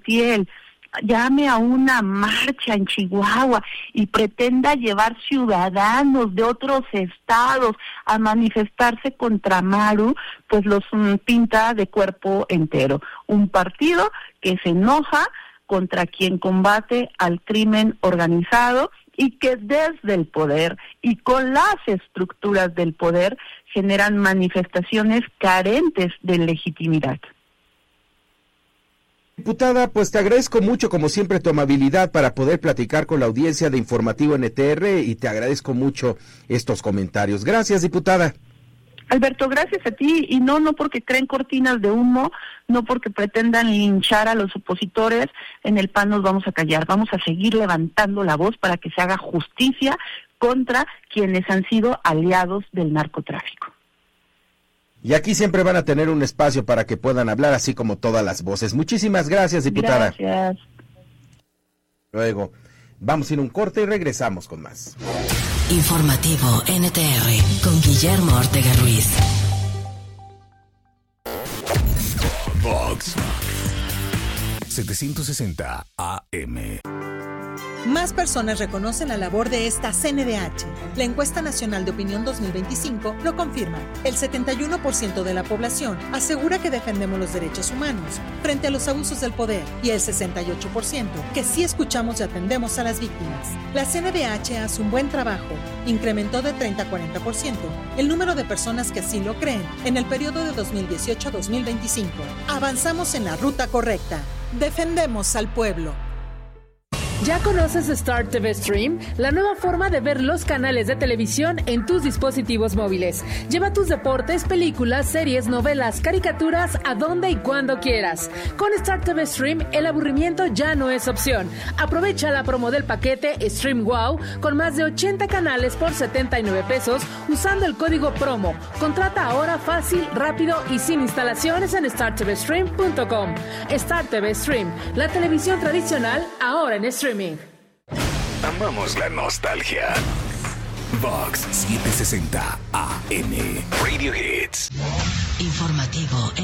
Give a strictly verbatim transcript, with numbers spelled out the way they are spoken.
Montiel llame a una marcha en Chihuahua y pretenda llevar ciudadanos de otros estados a manifestarse contra Maru, pues los um, pinta de cuerpo entero. Un partido que se enoja contra quien combate al crimen organizado y que desde el poder y con las estructuras del poder generan manifestaciones carentes de legitimidad. Diputada, pues te agradezco mucho, como siempre, tu amabilidad para poder platicar con la audiencia de Informativo N T R y te agradezco mucho estos comentarios. Gracias, diputada. Alberto, gracias a ti, y no, no porque creen cortinas de humo, no porque pretendan linchar a los opositores, en el P A N nos vamos a callar, vamos a seguir levantando la voz para que se haga justicia contra quienes han sido aliados del narcotráfico. Y aquí siempre van a tener un espacio para que puedan hablar, así como todas las voces. Muchísimas gracias, diputada. Gracias. Luego, vamos a ir a un corte y regresamos con más. Informativo N T R con Guillermo Ortega Ruiz. Vox setecientos sesenta A M. Más personas reconocen la labor de esta C N D H. La encuesta nacional de opinión dos mil veinticinco lo confirma. El setenta y uno por ciento de la población asegura que defendemos los derechos humanos frente a los abusos del poder y el sesenta y ocho por ciento que sí escuchamos y atendemos a las víctimas. La C N D H hace un buen trabajo. Incrementó de treinta a cuarenta por ciento el número de personas que así lo creen en el periodo de dos mil dieciocho a dos mil veinticinco. Avanzamos en la ruta correcta. Defendemos al pueblo. ¿Ya conoces Star T V Stream? La nueva forma de ver los canales de televisión en tus dispositivos móviles. Lleva tus deportes, películas, series, novelas, caricaturas a donde y cuando quieras. Con Star T V Stream, el aburrimiento ya no es opción. Aprovecha la promo del paquete Stream Wow con más de ochenta canales por setenta y nueve pesos usando el código promo. Contrata ahora fácil, rápido y sin instalaciones en star t v stream punto com. Star T V Stream, la televisión tradicional ahora en streaming. Amamos la nostalgia. Vox setecientos sesenta A M. Radio Hits. Informativo